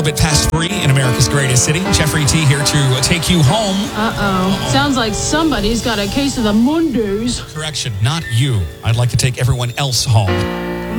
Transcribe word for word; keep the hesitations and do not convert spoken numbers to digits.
A bit past three in America's greatest city. Jeffrey T here to take you home. Uh-oh. Sounds like somebody's got a case of the Mondays. Correction, not you. I'd like to take everyone else home.